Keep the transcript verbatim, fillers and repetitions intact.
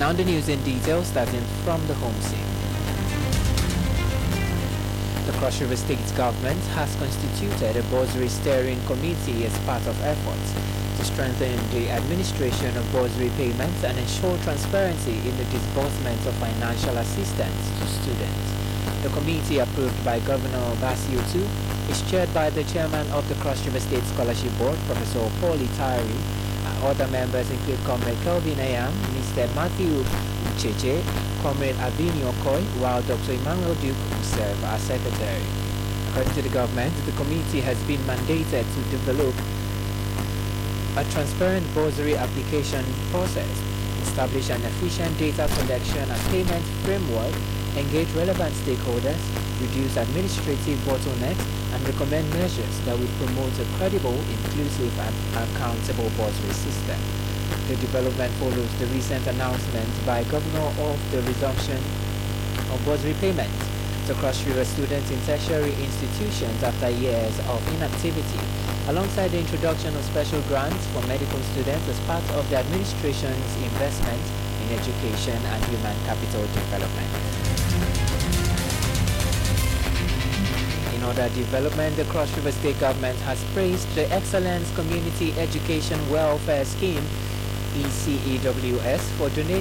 Now the news in detail, starting from the home scene. The Cross River State government has constituted a bursary steering committee as part of efforts to strengthen the administration of bursary payments and ensure transparency in the disbursement of financial assistance to students. The committee, approved by Governor Bassey Otu, is chaired by the chairman of the Cross River State Scholarship Board, Professor Pauli Tari. Other members include Comrade Kelvin Ayam, Mister Matthew Ucheche, Comrade Abini Okoy, while Doctor Emmanuel Duke will serve as secretary. According to the government, the committee has been mandated to develop a transparent bursary application process, establish an efficient data collection and payment framework, engage relevant stakeholders, reduce administrative bottlenecks, and recommend measures that will promote a credible, inclusive, and accountable bursary system. The development follows the recent announcement by Governor of the resumption of bursary payments to Cross River students in tertiary institutions after years of inactivity, alongside the introduction of special grants for medical students as part of the administration's investment in education and human capital development. In other development, the Cross River State government has praised the Excellence Community Education Welfare Scheme, E C E W S, for donating